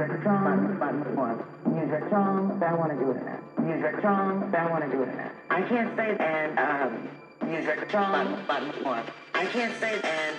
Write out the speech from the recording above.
your charm, use your charm, I want to do it now. Use your charm, I want to do it now. I can't say and use your charm, I can't say and